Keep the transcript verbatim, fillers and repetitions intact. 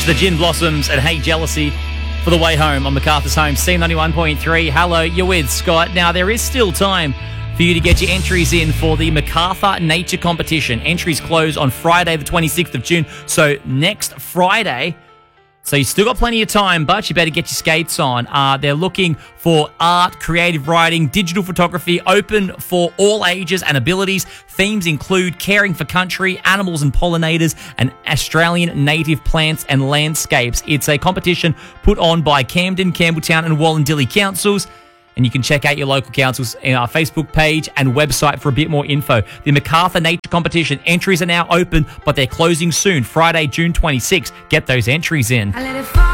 It's the Gin Blossoms and Hey Jealousy for the way home on MacArthur's Home, C ninety-one point three. Hello, you're with Scott. Now, there is still time for you to get your entries in for the MacArthur Nature Competition. Entries close on Friday, the twenty-sixth of June, so next Friday. So you still got plenty of time, but you better get your skates on. Uh, they're looking for art, creative writing, digital photography, open for all ages and abilities. Themes include caring for country, animals and pollinators, and Australian native plants and landscapes. It's a competition put on by Camden, Campbelltown and Wallandilly councils. And you can check out your local councils in our Facebook page and website for a bit more info. The MacArthur Nature Competition entries are now open, but they're closing soon, Friday, June twenty-sixth. Get those entries in.